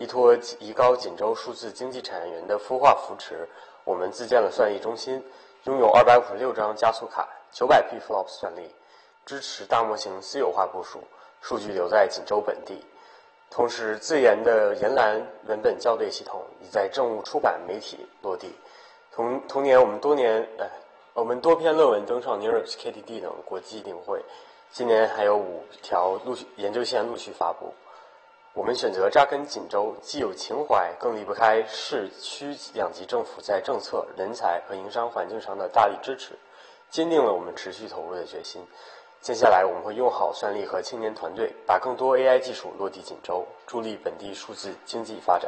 依托宜高锦州数字经济产业园的孵化扶持，我们自建了算力中心，拥有256张加速卡、900 Pflops 算力，支持大模型私有化部署，数据留在锦州本地。同时，自研的研蓝文本校对系统已在政务出版媒体落地。同年，我们多篇论文登上 NeurIPS KDD 等国际定会。今年还有5条研究线陆续发布。我们选择扎根锦州，既有情怀，更离不开市区两级政府在政策、人才和营商环境上的大力支持，坚定了我们持续投入的决心。接下来我们会用好算力和青年团队，把更多 AI 技术落地锦州，助力本地数字经济发展。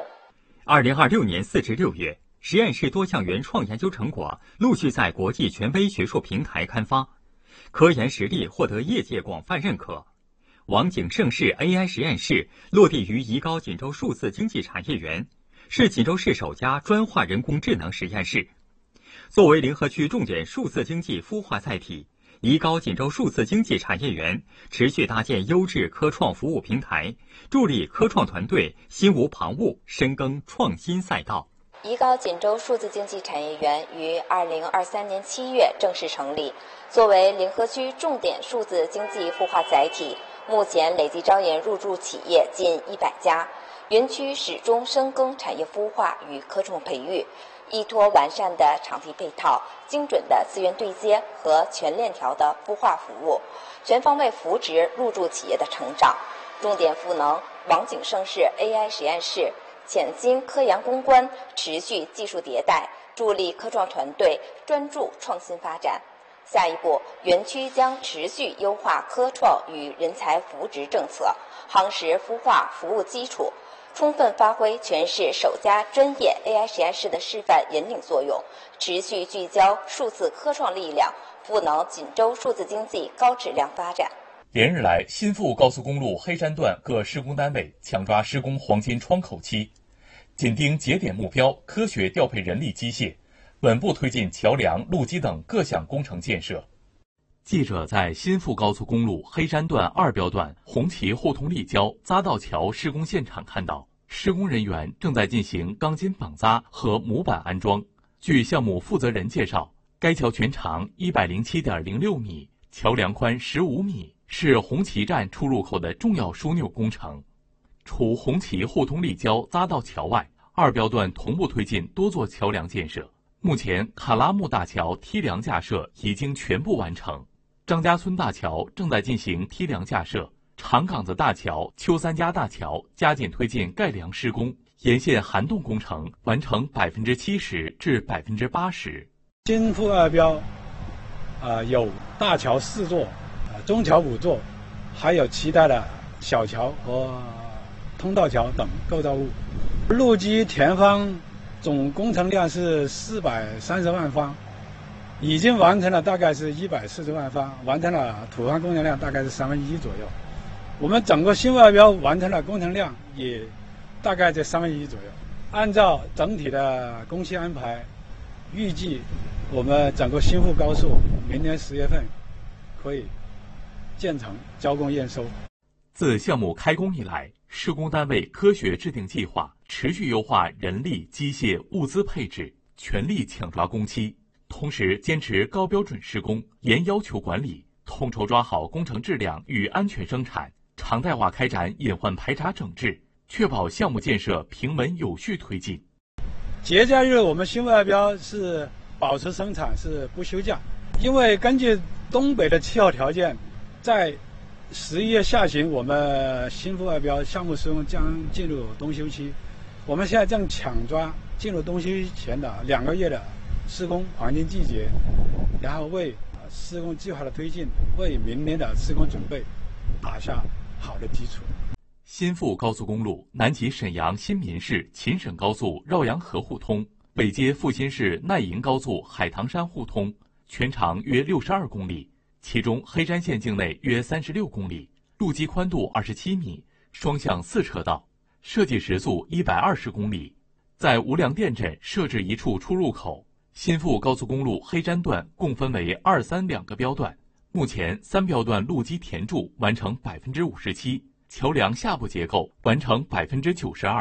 2026年4至6月，实验室多项原创研究成果陆续在国际权威学术平台刊发，科研实力获得业界广泛认可。网景盛世 AI 实验室落地于宜高锦州数字经济产业园，是锦州市首家专化人工智能实验室。作为临河区重点数字经济孵化载体，宜高锦州数字经济产业园持续搭建优质科创服务平台，助力科创团队心无旁骛，深耕创新赛道。 宜高锦州数字经济产业园于2023年7月正式成立，作为临河区重点数字经济孵化载体，目前累计招研入驻企业近100家。园区始终深耕产业孵化与科创培育，依托完善的场地配套、精准的资源对接和全链条的孵化服务，全方位扶植入驻企业的成长，重点赋能网景盛世 AI 实验室，潜心科研攻关，持续技术迭代，助力科创团队专注创新发展。下一步，园区将持续优化科创与人才扶植政策，夯实孵化服务基础，充分发挥全市首家专业 AI 实验室的示范引领作用，持续聚焦数字科创力量，赋能锦州数字经济高质量发展。 连日来，新富高速公路黑山段各施工单位抢抓施工黄金窗口期，紧盯节点目标，科学调配人力机械，稳步推进桥梁、路基等各项工程建设。记者在新富高速公路黑山段2标段红旗互通立交匝道桥施工现场看到，施工人员正在进行钢筋绑扎和模板安装。据项目负责人介绍，该桥全长107.06米，桥梁宽15米，是红旗站出入口的重要枢纽工程。除红旗互通立交匝道桥外，2标段同步推进多座桥梁建设。目前，卡拉木大桥梯梁架设已经全部完成，张家村大桥正在进行梯梁架设，长岗子大桥、邱三家大桥加紧推进盖梁施工，沿线涵洞工程完成70%至80%。 新富2标，有大桥4座，中桥5座，还有其他的小桥和通道桥等构造物。路基填方总工程量是430万方，已经完成了大概是140万方，完成了土方工程量大概是1/3左右。我们整个新富2标完成了工程量也大概在1/3左右。按照整体的工期安排，预计我们整个新富高速明年10月份可以建成交工验收。 自项目开工以来，施工单位科学制定计划，持续优化人力、机械、物资配置，全力抢抓工期，同时坚持高标准施工、严要求管理，统筹抓好工程质量与安全生产，常态化开展隐患排查整治，确保项目建设平稳有序推进。 节假日我们新富2标是保持生产，是不休假，因为根据东北的气候条件，在11月下旬，我们新富2标项目施工将进入冬休期。我们现在正抢抓进入冬休前的2个月的施工黄金季节，然后为施工计划的推进，为明年的施工准备打下好的基础。 新富高速公路南起沈阳新民市秦沈高速绕阳河互通，北接阜新市奈营高速海棠山互通，全长约62公里。其中黑山县境内约36公里，路基宽度27米，双向4车道，设计时速120公里。在无量店镇设置一处出入口。新富高速公路黑山段共分为2、3两个标段，目前3标段路基填筑完成57%，桥梁下部结构完成92%。